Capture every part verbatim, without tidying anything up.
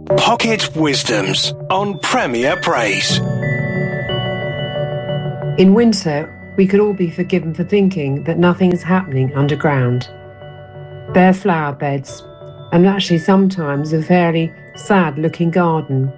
Pocket Wisdoms on Premier Praise. In winter, we could all be forgiven for thinking that nothing is happening underground. Bare flower beds, and actually sometimes a fairly sad-looking garden.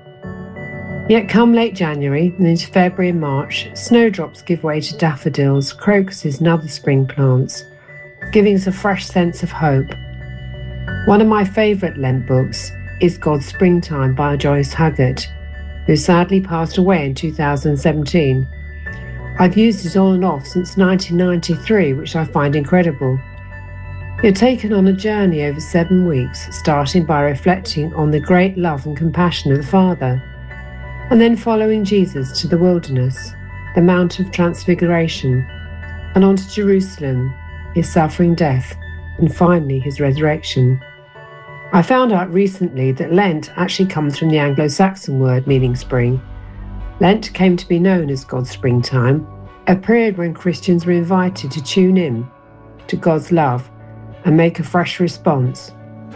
Yet come late January and into February and March, snowdrops give way to daffodils, crocuses and other spring plants, giving us a fresh sense of hope. One of my favourite Lent books is God's Springtime by Joyce Huggett, who sadly passed away in two thousand seventeen. I've used it on and off since nineteen ninety-three, which I find incredible. You're taken on a journey over seven weeks, starting by reflecting on the great love and compassion of the Father, and then following Jesus to the wilderness, the Mount of Transfiguration, and on to Jerusalem, his suffering death, and finally his resurrection. I found out recently that Lent actually comes from the Anglo-Saxon word meaning spring. Lent came to be known as God's Springtime, a period when Christians were invited to tune in to God's love and make a fresh response.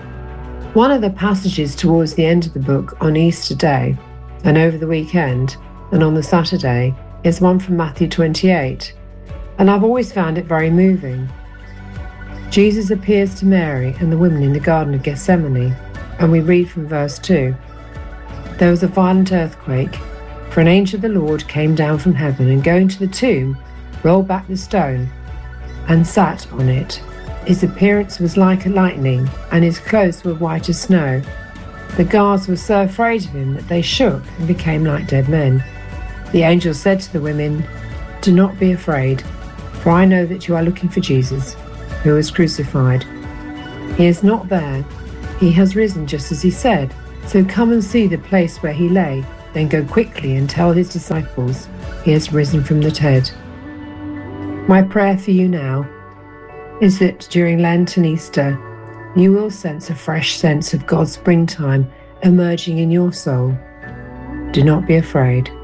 One of the passages towards the end of the book on Easter Day and over the weekend and on the Saturday is one from Matthew twenty-eight, and I've always found it very moving. Jesus appears to Mary and the women in the Garden of Gethsemane, and we read from verse two. There was a violent earthquake, for an angel of the Lord came down from heaven and going to the tomb, rolled back the stone and sat on it. His appearance was like a lightning, and his clothes were white as snow. The guards were so afraid of him that they shook and became like dead men. The angel said to the women, "Do not be afraid, for I know that you are looking for Jesus, who was crucified. He is not there. He has risen just as he said. So come and see the place where he lay. Then go quickly and tell his disciples, he has risen from the dead." My prayer for you now is that during Lent and Easter, you will sense a fresh sense of God's springtime emerging in your soul. Do not be afraid.